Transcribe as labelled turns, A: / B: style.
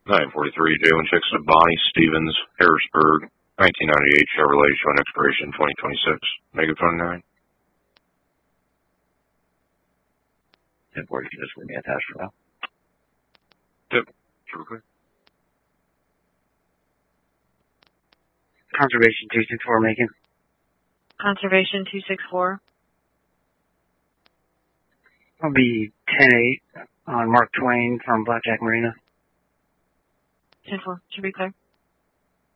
A: 943, J16 to Bonnie Stevens, Harrisburg, 1998 Chevrolet, showing expiration 2026. Make it 29.
B: 1040, just leave me attached for now.
A: Yep. Super quick.
C: Conservation 264 making.
D: Conservation 264.
C: I'll be 10-8 on Mark Twain from Blackjack Marina.
D: 10-4. Should be clear.